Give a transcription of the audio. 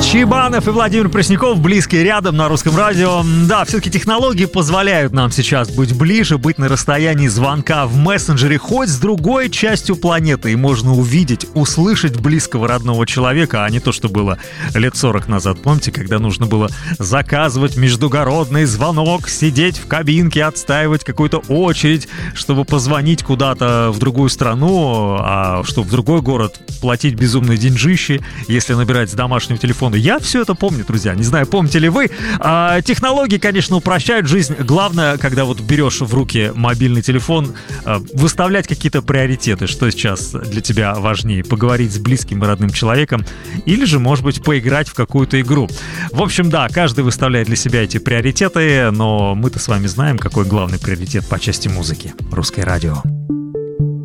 Чебанов и Владимир Пресняков, близкие рядом на Русском радио. Да, все-таки технологии позволяют нам сейчас быть ближе, быть на расстоянии звонка в мессенджере хоть с другой частью планеты. И можно увидеть, услышать близкого родного человека, а не то, что было лет 40 назад. Помните, когда нужно было заказывать междугородный звонок, сидеть в кабинке, отстаивать какую-то очередь, чтобы позвонить куда-то в другую страну, а чтобы в другой город платить безумные деньжищи, если набирать с домашнего телефона. Я все это помню, друзья. Не знаю, помните ли вы. Технологии, конечно, упрощают жизнь. Главное, когда вот берешь в руки мобильный телефон, выставлять какие-то приоритеты. Что сейчас для тебя важнее? Поговорить с близким и родным человеком или же, может быть, поиграть в какую-то игру. В общем, да, каждый выставляет для себя эти приоритеты, но мы-то с вами знаем, какой главный приоритет по части музыки. Русское радио.